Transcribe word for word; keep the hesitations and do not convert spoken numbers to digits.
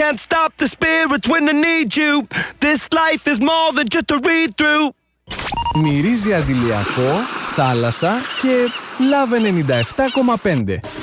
can't stop the spirits when they need you. This life is more than just a read-through. Μυρίζει αντιλιακό, θάλασσα και Love ενενήντα επτά κόμμα πέντε.